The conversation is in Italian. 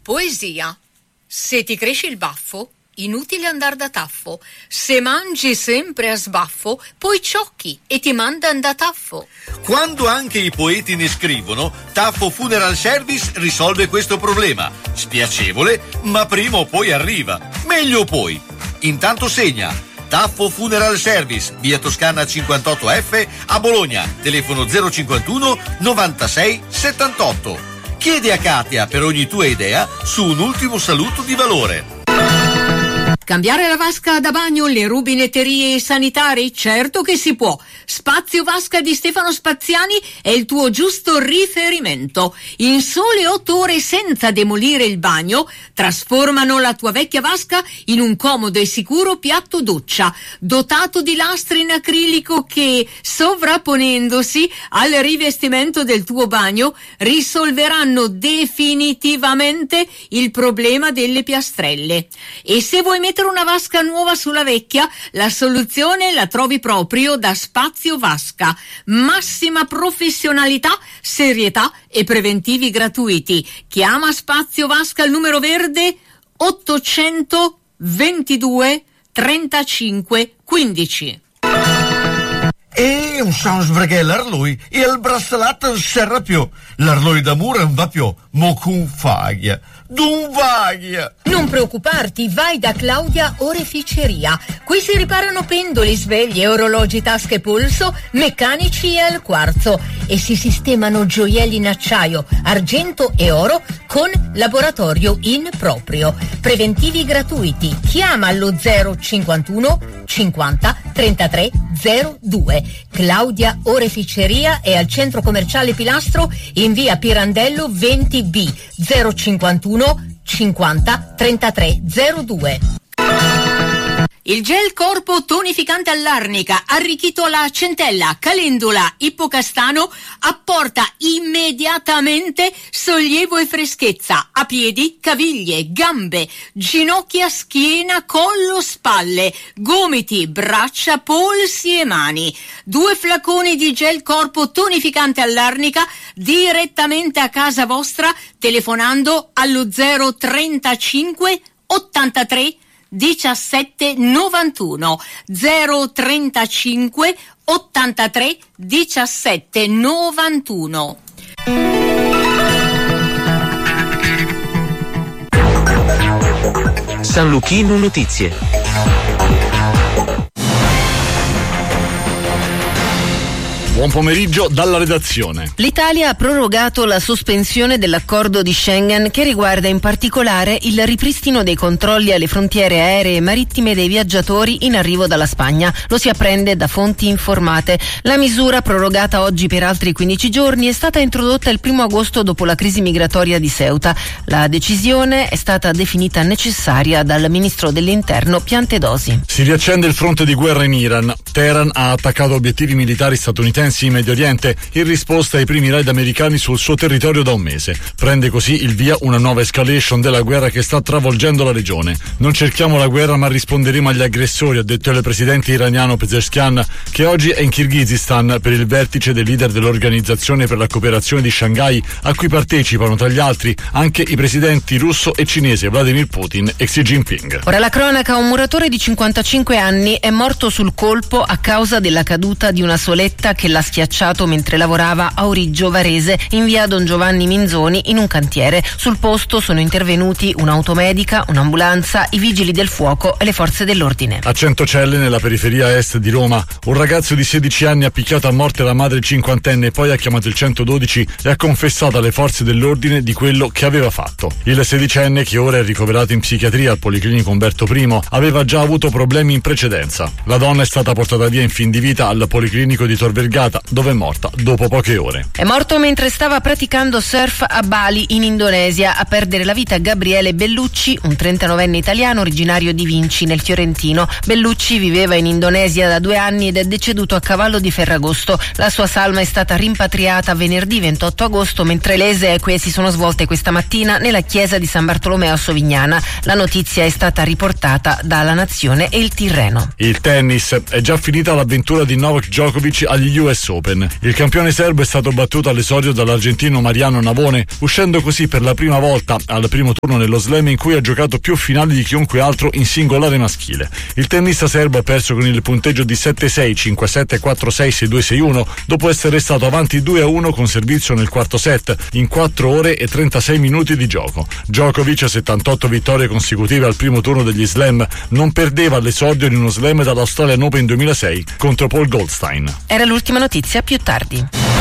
Poesia. Se ti cresce il baffo, inutile andar da taffo. Se mangi sempre a sbaffo, poi ciocchi e ti mandan da taffo. Quando anche i poeti ne scrivono, Taffo Funeral Service risolve questo problema. Spiacevole, ma prima o poi arriva. Meglio poi. Intanto segna. Taffo Funeral Service, via Toscana 58F a Bologna, telefono 051 96 78. Chiedi a Katia per ogni tua idea su un ultimo saluto di valore. Cambiare la vasca da bagno, le rubinetterie e sanitari? Certo che si può. Spazio Vasca di Stefano Spaziani è il tuo giusto riferimento. In sole 8 ore, senza demolire il bagno, trasformano la tua vecchia vasca in un comodo e sicuro piatto doccia, dotato di lastre in acrilico che, sovrapponendosi al rivestimento del tuo bagno, risolveranno definitivamente il problema delle piastrelle. E se vuoi mettere una vasca nuova sulla vecchia, la soluzione la trovi proprio da Spazio Vasca. Massima professionalità, serietà e preventivi gratuiti. Chiama Spazio Vasca al numero verde 822 35 15. E un San sbraghe l'arloi e il braccialetto non serra più. L'arloi d'amore non va più, mo con faglia. D'un vaglia. Non preoccuparti, vai da Claudia Oreficeria. Qui si riparano pendoli, sveglie, orologi, tasche, polso, meccanici e al quarzo e si sistemano gioielli in acciaio, argento e oro con laboratorio in proprio. Preventivi gratuiti. Chiama allo 051 50 33 02. Claudia Oreficeria è al centro commerciale Pilastro in via Pirandello 20B 051 50 33 02. Il gel corpo tonificante all'arnica, arricchito alla centella, calendula, ippocastano, apporta immediatamente sollievo e freschezza a piedi, caviglie, gambe, ginocchia, schiena, collo, spalle, gomiti, braccia, polsi e mani. 2 flaconi di gel corpo tonificante all'arnica direttamente a casa vostra telefonando allo 035 83 17 91 035 83 17 91. San Luchino Notizie. Buon pomeriggio dalla redazione. L'Italia ha prorogato la sospensione dell'accordo di Schengen che riguarda in particolare il ripristino dei controlli alle frontiere aeree e marittime dei viaggiatori in arrivo dalla Spagna. Lo si apprende da fonti informate. La misura, prorogata oggi per altri 15 giorni, è stata introdotta il 1 agosto dopo la crisi migratoria di Ceuta. La decisione è stata definita necessaria dal ministro dell'Interno Piantedosi. Si riaccende il fronte di guerra in Iran. Teheran ha attaccato obiettivi militari statunitensi in Medio Oriente in risposta ai primi raid americani sul suo territorio da un mese. Prende così il via una nuova escalation della guerra che sta travolgendo la regione. Non cerchiamo la guerra ma risponderemo agli aggressori, ha detto il presidente iraniano Pezeshkian, che oggi è in Kirghizistan per il vertice dei leader dell'Organizzazione per la cooperazione di Shanghai, a cui partecipano tra gli altri anche i presidenti russo e cinese Vladimir Putin e Xi Jinping. Ora la cronaca: un muratore di 55 anni è morto sul colpo a causa della caduta di una soletta che l'ha schiacciato mentre lavorava a Origgio Varese in via Don Giovanni Minzoni in un cantiere. Sul posto sono intervenuti un'automedica, un'ambulanza, i vigili del fuoco e le forze dell'ordine. A Centocelle, nella periferia est di Roma, un ragazzo di 16 anni ha picchiato a morte la madre cinquantenne e poi ha chiamato il 112 e ha confessato alle forze dell'ordine di quello che aveva fatto. Il 16enne, che ora è ricoverato in psichiatria al Policlinico Umberto I, aveva già avuto problemi in precedenza. La donna è stata portata via in fin di vita al Policlinico di Tor Vergata, dove è morta dopo poche ore. È morto mentre stava praticando surf a Bali, in Indonesia. A perdere la vita Gabriele Bellucci, un 39enne italiano originario di Vinci, nel Fiorentino. Bellucci viveva in Indonesia da 2 anni ed è deceduto a cavallo di Ferragosto. La sua salma è stata rimpatriata venerdì 28 agosto, mentre le esequie si sono svolte questa mattina nella chiesa di San Bartolomeo a Sovignana. La notizia è stata riportata dalla Nazione e il Tirreno. Il tennis: è già finita l'avventura di Novak Djokovic agli US US Open. Il campione serbo è stato battuto all'esordio dall'argentino Mariano Navone, uscendo così per la prima volta al primo turno nello slam in cui ha giocato più finali di chiunque altro in singolare maschile. Il tennista serbo ha perso con il punteggio di 7-6, 5-7, 4-6, 6-2, 6-1 dopo essere stato avanti 2-1 con servizio nel quarto set in 4 ore e 36 minuti di gioco. Djokovic, a 78 vittorie consecutive al primo turno degli slam, non perdeva all'esordio in uno slam dall'Australian Open 2006 contro Paul Goldstein. Era l'ultima notizia, più tardi.